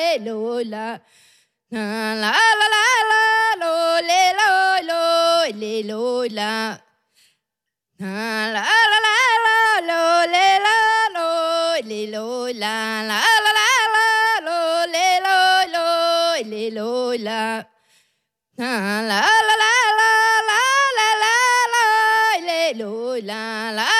lo la. La la la la la lo le lo la. La la la la la lo le lo la. La la la la lo le lo la. La la la la la la la la le lo la. La